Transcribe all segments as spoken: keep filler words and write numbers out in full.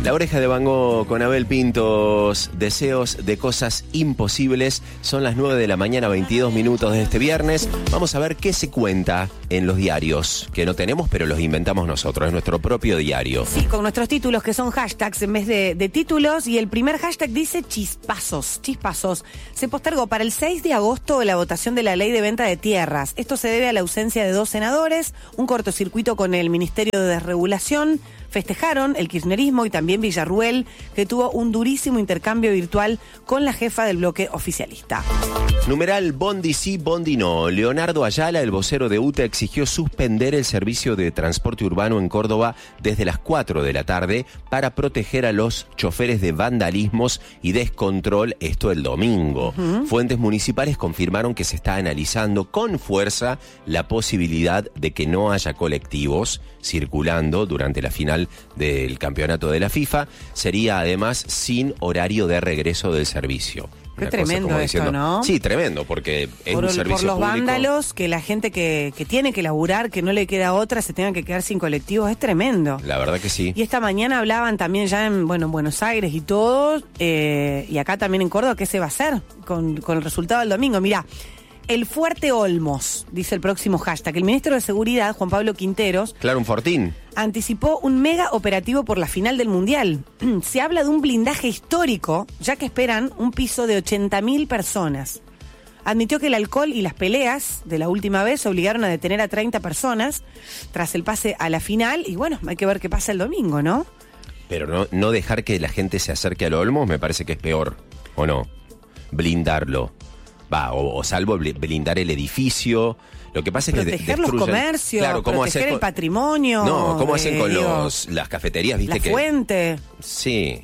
La Oreja de Van Gogh con Abel Pintos, deseos de cosas imposibles. Son las nueve de la mañana, veintidós minutos de este viernes. Vamos a ver qué se cuenta en los diarios, que no tenemos, pero los inventamos nosotros, es nuestro propio diario. Sí, con nuestros títulos que son hashtags en vez de, de títulos, y el primer hashtag dice chispazos, chispazos. Se postergó para el seis de agosto la votación de la ley de venta de tierras. Esto se debe a la ausencia de dos senadores, un cortocircuito con el Ministerio de Desregulación. Festejaron el kirchnerismo y también Villarruel, que tuvo un durísimo intercambio virtual con la jefa del bloque oficialista. Numeral Bondi sí, Bondi no. Leonardo Ayala, el vocero de U T E, exigió suspender el servicio de transporte urbano en Córdoba desde las cuatro de la tarde para proteger a los choferes de vandalismos y descontrol, esto el domingo. Uh-huh. Fuentes municipales confirmaron que se está analizando con fuerza la posibilidad de que no haya colectivos circulando durante la final del campeonato de la FIFA. Sería además sin horario de regreso del servicio. Qué Una tremendo esto, diciendo, ¿no? Sí, tremendo, porque es por, un servicio Por los público. vándalos, que la gente que, que tiene que laburar, que no le queda otra, se tenga que quedar sin colectivos, es tremendo. La verdad que sí. Y esta mañana hablaban también ya en, bueno, en Buenos Aires y todo, eh, y acá también en Córdoba, ¿qué se va a hacer con, con el resultado del domingo? Mirá, el Fuerte Olmos, dice el próximo hashtag. El ministro de Seguridad, Juan Pablo Quinteros... Claro, un fortín. Anticipó un mega operativo por la final del Mundial. Se habla de un blindaje histórico, ya que esperan un piso de ochenta mil personas. Admitió que el alcohol y las peleas de la última vez obligaron a detener a treinta personas tras el pase a la final. Y bueno, hay que ver qué pasa el domingo, ¿no? Pero no, no dejar que la gente se acerque al Olmos me parece que es peor, ¿o no? Blindarlo. Va, o, o salvo blindar el edificio. Lo que pasa es proteger que de, destruyen, los comercios, claro, ¿cómo proteger hacer el con, patrimonio. No, ¿cómo hacen eh, con digo, los las cafeterías, viste? La que fuente. Sí.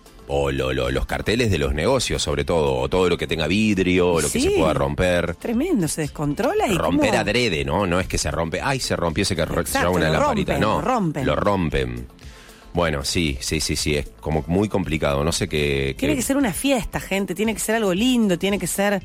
O lo, lo, los carteles de los negocios, sobre todo. O todo lo que tenga vidrio, lo sí, que se pueda romper. Tremendo, se descontrola. y Romper cómo... adrede, ¿no? No es que se rompe. Ay, se rompió ese que Exacto, se llama una lo lamparita. rompen, No, lo rompen. Lo rompen. Bueno, sí, sí, sí, sí. Es como muy complicado. No sé qué... Tiene qué... que ser una fiesta, gente. Tiene que ser algo lindo. Tiene que ser...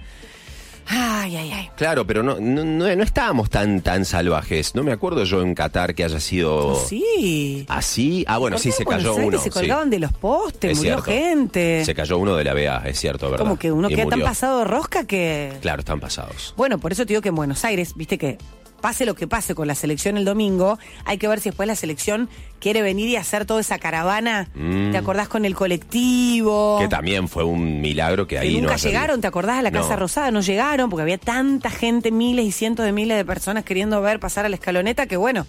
Ay, ay, ay. Claro, pero no, no, no, no estábamos tan, tan salvajes. No me acuerdo yo en Qatar que haya sido... Oh, sí. ¿Así? Ah, bueno, sí, se cayó uno. Se colgaban sí. de los postes, Es murió cierto. gente. Se cayó uno de la B A, es cierto, ¿verdad? Como que uno y queda murió. tan pasado de rosca que... Claro, están pasados. Bueno, por eso te digo que en Buenos Aires, viste que pase lo que pase con la selección el domingo, hay que ver si después la selección quiere venir y hacer toda esa caravana. Mm. ¿Te acordás con el colectivo? Que también fue un milagro que, que ahí nunca no llegaron, ¿te acordás a la Casa no. Rosada? No llegaron porque había tanta gente, miles y cientos de miles de personas queriendo ver pasar a la escaloneta que bueno...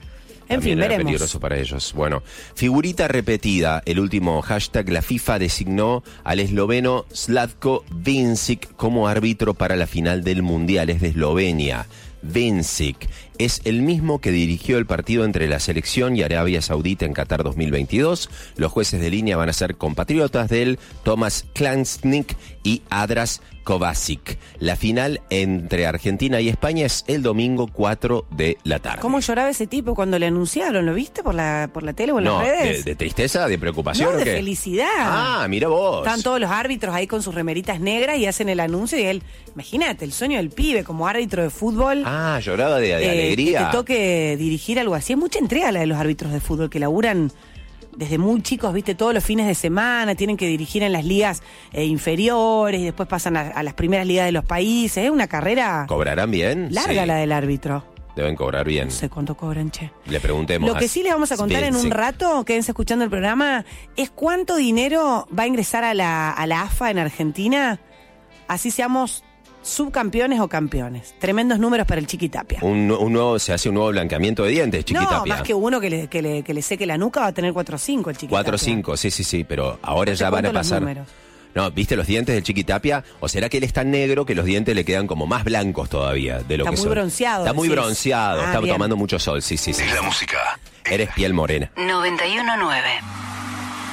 En También fin, era veremos. peligroso para ellos. Bueno, figurita repetida, el último hashtag, la FIFA designó al esloveno Slavko Vincic como árbitro para la final del Mundial, es de Eslovenia. Vincic es el mismo que dirigió el partido entre la selección y Arabia Saudita en Qatar dos mil veintidós. Los jueces de línea van a ser compatriotas de él, Tomas Klansnik y Adras Kovacic. La final entre Argentina y España es el domingo cuatro de la tarde. ¿Cómo lloraba ese tipo cuando le anunciaron? ¿Lo viste por la por la tele o en no, las redes? De, de tristeza, de preocupación. No, de ¿o qué? felicidad. Ah, mira vos. Están todos los árbitros ahí con sus remeritas negras y hacen el anuncio y él, imagínate, el sueño del pibe como árbitro de fútbol. Ah, lloraba de, de eh, alegría. Que te toque dirigir algo así. Es mucha entrega la de los árbitros de fútbol que laburan desde muy chicos, viste, todos los fines de semana, tienen que dirigir en las ligas eh, inferiores y después pasan a, a las primeras ligas de los países. Es una carrera... ¿Cobrarán bien? Larga Sí. la del árbitro. Deben cobrar bien. No sé cuánto cobran, che. Le preguntemos. Lo que sí les vamos a contar en un rato, quédense escuchando el programa, es cuánto dinero va a ingresar a la, a la A F A en Argentina, así seamos subcampeones o campeones. Tremendos números para el Chiqui Tapia. Un, un nuevo, se hace un nuevo blanqueamiento de dientes, Chiqui No, Tapia. más que uno que le, que le, que le seque la nuca va a tener cuatro o cinco el Chiqui cuatro o Tapia. cinco, sí, sí, sí, pero ahora No ya te van a cuento los pasar... números. No, ¿viste los dientes del Chiqui Tapia? ¿O será que él es tan negro que los dientes le quedan como más blancos todavía de lo Está que muy son? bronceado, Está muy decís. bronceado, Ah, está bien. tomando mucho sol, sí, sí, sí. Es la música. Eres piel morena. noventa y uno nueve